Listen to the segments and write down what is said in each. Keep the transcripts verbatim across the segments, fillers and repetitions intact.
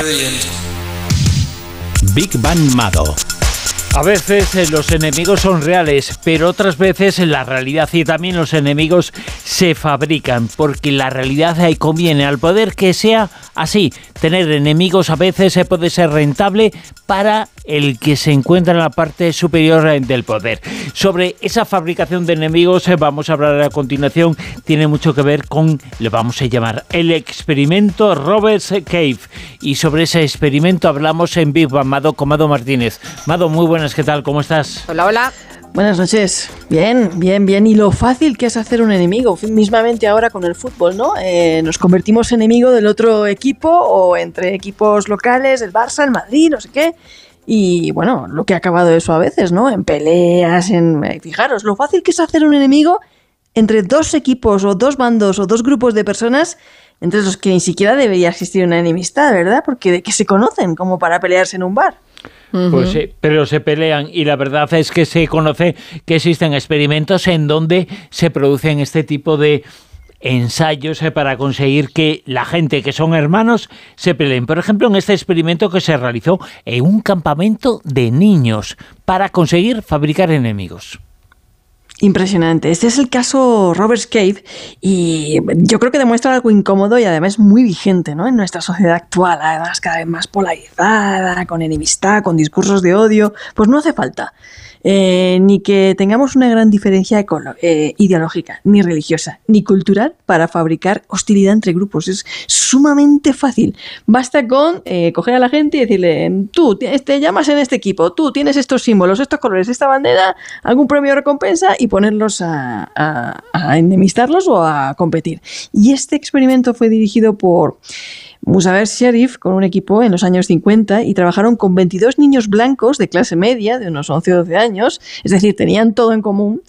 Big Bang Mado. A veces eh, los enemigos son reales, pero otras veces la realidad y también los enemigos se fabrican, porque la realidad eh, conviene al poder que sea así. Tener enemigos a veces eh, puede ser rentable para el que se encuentra en la parte superior eh, del poder. Sobre esa fabricación de enemigos eh, vamos a hablar a continuación. Tiene mucho que ver con, le vamos a llamar, el experimento Roberts Cave. Y sobre ese experimento hablamos en Big Bang Mado con Mado Martínez. Mado, muy buenas. ¿Qué tal? ¿Cómo estás? Hola, hola. Buenas noches. Bien, bien, bien. Y lo fácil que es hacer un enemigo, mismamente ahora con el fútbol, ¿no? Eh, nos convertimos en enemigo del otro equipo o entre equipos locales, el Barça, el Madrid, no sé qué. Y bueno, lo que ha acabado eso a veces, ¿no? En peleas, en... Fijaros, lo fácil que es hacer un enemigo entre dos equipos o dos bandos o dos grupos de personas entre los que ni siquiera debería existir una enemistad, ¿verdad? Porque de que se conocen como para pelearse en un bar. Pues sí, pero se pelean y la verdad es que se conoce que existen experimentos en donde se producen este tipo de ensayos para conseguir que la gente que son hermanos se peleen. Por ejemplo, en este experimento que se realizó en un campamento de niños para conseguir fabricar enemigos. Impresionante. Este es el caso Roberts Cave y yo creo que demuestra algo incómodo y además muy vigente, ¿no? En nuestra sociedad actual, además cada vez más polarizada, con enemistad, con discursos de odio. Pues no hace falta eh, ni que tengamos una gran diferencia ecolo- eh, ideológica, ni religiosa, ni cultural para fabricar hostilidad entre grupos. Es sumamente fácil. Basta con eh, coger a la gente y decirle, tú te llamas en este equipo, tú tienes estos símbolos, estos colores, esta bandera, algún premio o recompensa y ponerlos a, a, a enemistarlos o a competir. Y este experimento fue dirigido por Musaver Sherif con un equipo en los años cincuenta y trabajaron con veintidós niños blancos de clase media, de unos once o doce años, es decir, tenían todo en común.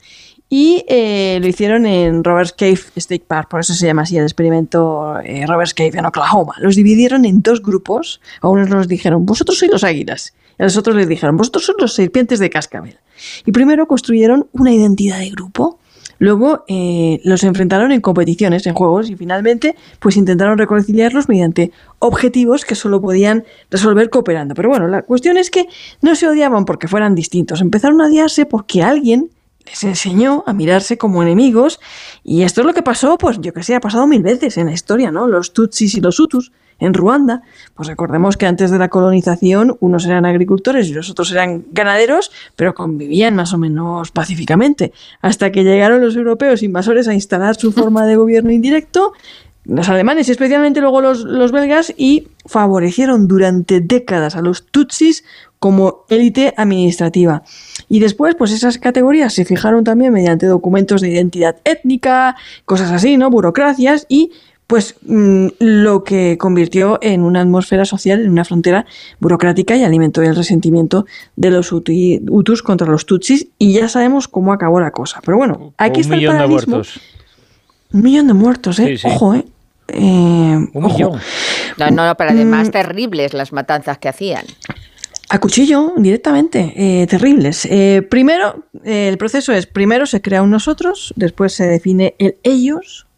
Y eh, lo hicieron en Roberts Cave State Park, por eso se llama así el experimento eh, Roberts Cave en Oklahoma. Los dividieron en dos grupos, a unos les dijeron, vosotros sois los águilas, y a los otros les dijeron, vosotros sois los serpientes de cascabel. Y primero construyeron una identidad de grupo, luego eh, los enfrentaron en competiciones, en juegos, y finalmente pues intentaron reconciliarlos mediante objetivos que solo podían resolver cooperando. Pero bueno, la cuestión es que no se odiaban porque fueran distintos, empezaron a odiarse porque alguien les enseñó a mirarse como enemigos y esto es lo que pasó, pues yo que sé, ha pasado mil veces en la historia, ¿no? Los Tutsis y los Hutus en Ruanda, pues recordemos que antes de la colonización unos eran agricultores y los otros eran ganaderos, pero convivían más o menos pacíficamente, hasta que llegaron los europeos invasores a instalar su forma de gobierno indirecto, los alemanes y especialmente luego los, los belgas, y favorecieron durante décadas a los Tutsis como élite administrativa. Y después, pues esas categorías se fijaron también mediante documentos de identidad étnica, cosas así, ¿no? Burocracias, y pues mmm, lo que convirtió en una atmósfera social, en una frontera burocrática y alimentó el resentimiento de los Hutu- Hutus contra los Tutsis, y ya sabemos cómo acabó la cosa. Pero bueno, aquí Un está el millón de paralelismo. muertos. Un millón de muertos, ¿eh? Sí, sí. Ojo, ¿eh? eh Un ojo. millón. No, no, pero además Mm. terribles las matanzas que hacían. A cuchillo, directamente, eh, terribles. Eh, primero, eh, el proceso es, primero se crea un nosotros, después se define el ellos,